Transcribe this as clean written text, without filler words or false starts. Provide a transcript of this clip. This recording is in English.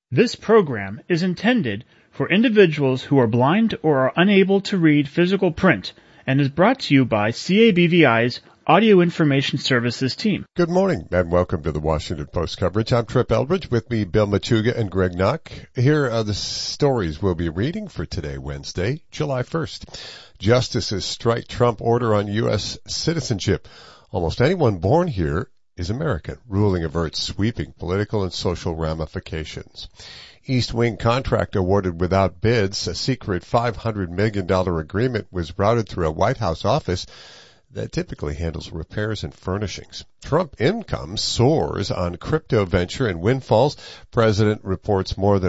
This program is intended for individuals who are blind or are unable to read physical print and is brought to you by CABVI's Audio Information Services team. Good morning and welcome to the Washington Post coverage. I'm Trip Eldridge, with me Bill Machuga and Greg Knock. Here are the stories we'll be reading for today, Wednesday, July 1st. Justices strike Trump order on U.S. citizenship. Almost anyone born here is American. Ruling averts sweeping political and social ramifications. East Wing contract awarded without bids. A secret $500 million agreement was routed through a White House office that typically handles repairs and furnishings. Trump income soars on crypto venture and windfalls. President reports more than